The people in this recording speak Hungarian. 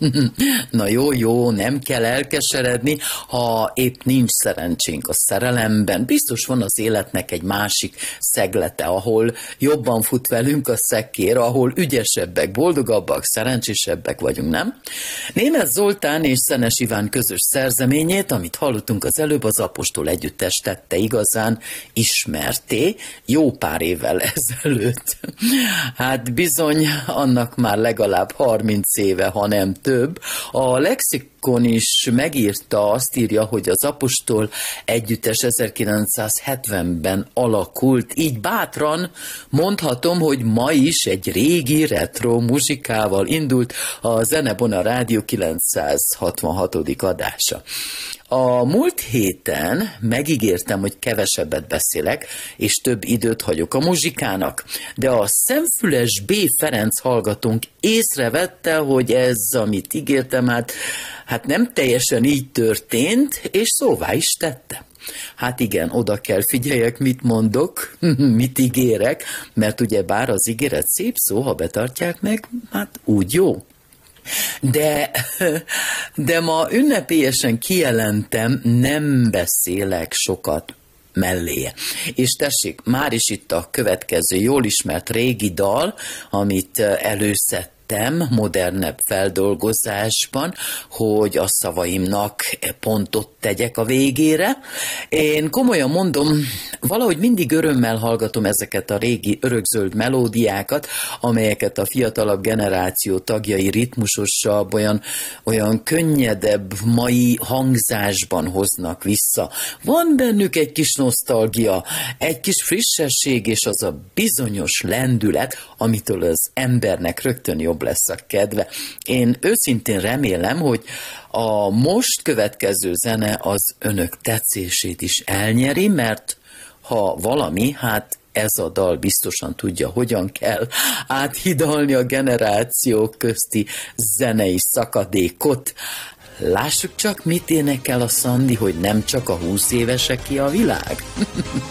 Na jó, nem kell elkeseredni, ha épp nincs szerencsénk a szerelemben. Biztos van az életnek egy másik szeglete, ahol jobban fut velünk a szekér, ahol ügyesebbek, boldogabbak, szerencsésebbek vagyunk, nem? Németh Zoltán és Szenes Iván közös szerzeményét, amit hallottunk az előbb, az Apostol Együttes tette igazán ismerté, jó pár évvel ezelőtt. Hát bizony, annak már legalább 30 éve, ha nem több. A Lexikon is megírta, azt írja, hogy az Apostol Együttes 1970-ben alakult. Így bátran mondhatom, hogy ma is egy régi retro muzsikával indult a Zenebona Rádió 966. adása. A múlt héten megígértem, hogy kevesebbet beszélek, és több időt hagyok a muzsikának, de a szemfüles B. Ferenc hallgatónk észrevette, hogy ez, amit ígértem, hát nem teljesen így történt, és szóvá is tette. Hát igen, oda kell figyeljek, mit mondok, mit ígérek, mert ugyebár az ígéret szép szó, ha betartják meg, hát úgy jó. De ma ünnepélyesen kijelentem, nem beszélek sokat melléje. És tessék, már is itt a következő jól ismert régi dal, amit előszedtem modernebb feldolgozásban, hogy a szavaimnak pontot tegyek a végére. Én komolyan mondom, valahogy mindig örömmel hallgatom ezeket a régi örökzöld melódiákat, amelyeket a fiatalabb generáció tagjai ritmusosabb, olyan könnyedebb mai hangzásban hoznak vissza. Van bennük egy kis nosztalgia, egy kis frissesség, és az a bizonyos lendület, amitől az embernek rögtön jobb lesz a kedve. Én őszintén remélem, hogy a most következő zene az önök tetszését is elnyeri, mert ha valami, hát ez a dal biztosan tudja, hogyan kell áthidalni a generációk közti zenei szakadékot. Lássuk csak, mit énekel a Szandi, hogy nem csak a 20 éveseké a világ.